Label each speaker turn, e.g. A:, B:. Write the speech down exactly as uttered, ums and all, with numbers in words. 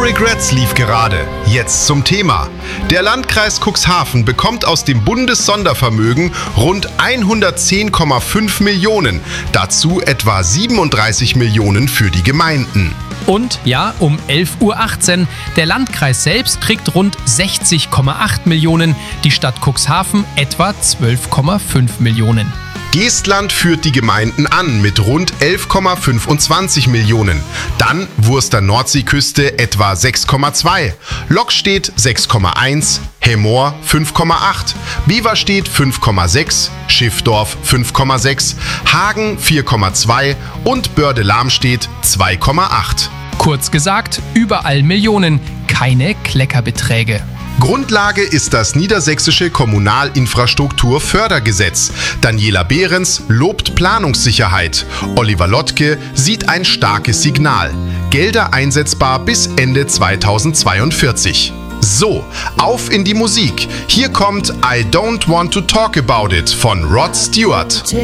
A: Regrets lief gerade. Jetzt zum Thema. Der Landkreis Cuxhaven bekommt aus dem Bundessondervermögen rund hundertzehn Komma fünf Millionen. Dazu etwa siebenunddreißig Millionen für die Gemeinden.
B: Und ja, um elf Uhr achtzehn, der Landkreis selbst kriegt rund sechzig Komma acht Millionen, die Stadt Cuxhaven etwa zwölf Komma fünf Millionen.
A: Geestland führt die Gemeinden an mit rund elf Komma fünfundzwanzig Millionen. Dann Wurster Nordseeküste etwa sechs Komma zwei, Lokstedt sechs Komma eins, Hemmoor fünf Komma acht, Beverstedt fünf Komma sechs, Schiffdorf fünf Komma sechs, Hagen vier Komma zwei und Börde-Lamstedt zwei Komma acht.
B: Kurz gesagt, überall Millionen, keine Kleckerbeträge.
A: Grundlage ist das Niedersächsische Kommunalinfrastrukturfördergesetz. Daniela Behrens lobt Planungssicherheit. Oliver Lottke sieht ein starkes Signal. Gelder einsetzbar bis Ende zweitausendzweiundvierzig. So, auf in die Musik. Hier kommt I Don't Want to Talk About It von Rod Stewart.